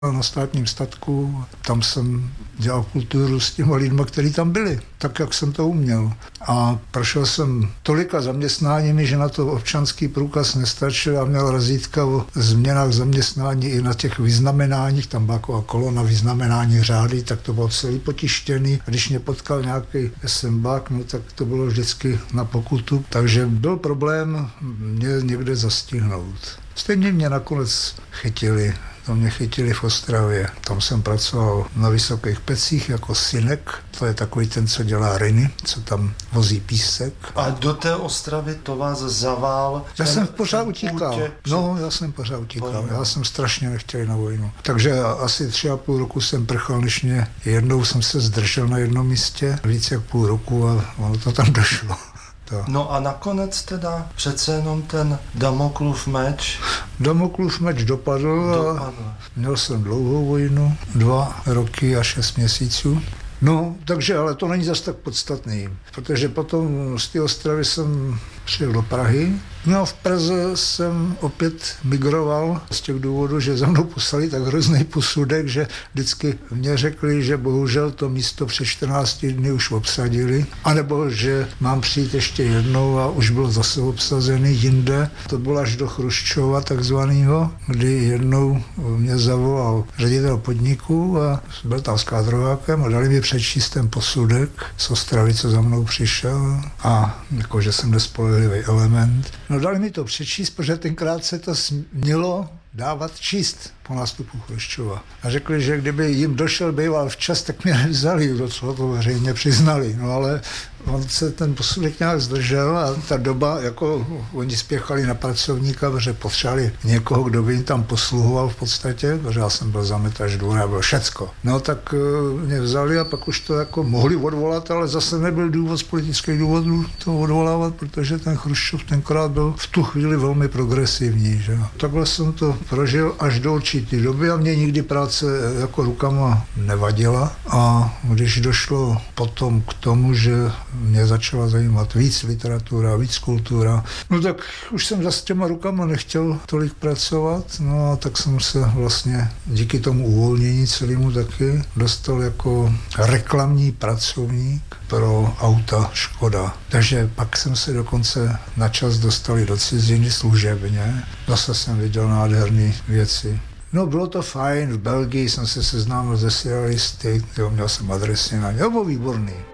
na státním statku, tam jsem dělal kulturu s těmi lidmi, kteří tam byli, tak, jak jsem to uměl. A prošel jsem tolika zaměstnáními, že na to občanský průkaz nestačil a měl razítka o změnách zaměstnání i na těch vyznamenáních, tam byla taková kolona vyznamenání řády, tak to bylo celý potištěný. A když mě potkal nějaký SMBák, no tak to bylo vždycky na pokutu. Takže byl problém mě někde zastihnout. Stejně mě nakonec chytili. To mě chytili v Ostravě. Tam jsem pracoval na Vysokých Pecích jako synek. To je takový ten, co dělá ryny, co tam vozí písek. A do té Ostravy to vás zavál? Já jsem pořád utíkal. Já jsem pořád utíkal. Já jsem strašně nechtěl na vojnu. Takže asi 3,5 roku jsem prchal, než mě jednou jsem se zdržel na jednom místě. Víc jak půl roku a ono to tam došlo. No a nakonec teda přece jenom ten Damoklův meč? Damoklův meč dopadl a měl jsem dlouhou vojnu, 2 roky a 6 měsíců. No, takže, ale to není zas tak podstatný, protože potom z té Ostravy jsem přijel do Prahy. No a v Praze jsem opět migroval z těch důvodů, že za mnou poslali tak hrozný posudek, že vždycky mě řekli, že bohužel to místo před 14 dny už obsadili, anebo že mám přijít ještě jednou a už bylo zase obsazený jinde. To bylo až do Chruščova takzvanýho, kdy jednou mě zavolal ředitel podniku a byl tam s kádrovákem a dali mi přečíst ten posudek z Ostravy, co za mnou přišel a jako, že jsem nespolehlivý element. No dali mi to přečíst, protože tenkrát se to smělo dávat číst po nástupu Chruščova. A řekli, že kdyby jim došel býval včas, tak mě nevzali, docela to veřejně přiznali. No ale on se ten posudek nějak zdržel a ta doba, jako oni spěchali na pracovníka, protože potřebovali někoho, kdo by jim tam posluhoval v podstatě, protože já jsem byl zametač dvora, byl všecko. No tak mě vzali a pak už to jako mohli odvolat, ale zase nebyl důvod z politických důvodů to odvolávat, protože ten Chruščov tenkrát byl v tu chvíli velmi progresivní. Že? Takhle jsem to prožil až do určité doby a mě nikdy práce jako rukama nevadila a když došlo potom k tomu, že mě začala zajímat víc literatura, víc kultura, no tak už jsem za s těma rukama nechtěl tolik pracovat, no a tak jsem se vlastně díky tomu uvolnění celému taky dostal jako reklamní pracovník pro auta Škoda. Takže pak jsem se dokonce na čas dostali do ciziny služebně. Zase jsem viděl nádherné věci. No bylo to fajn, v Belgii jsem se seznámil se surrealisty, měl jsem adresy na ně, bylo výborný.